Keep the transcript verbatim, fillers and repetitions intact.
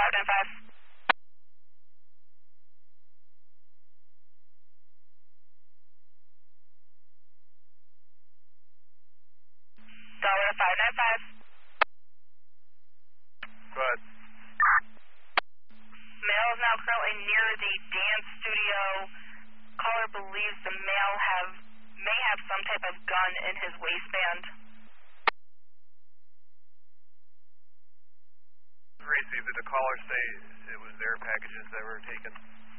five nine five. Tower five nine five. Go ahead. Male is now currently near the dance studio. Caller believes the male have may have some type of gun in his waistband. Gracie, did the caller say it was their packages that were taken?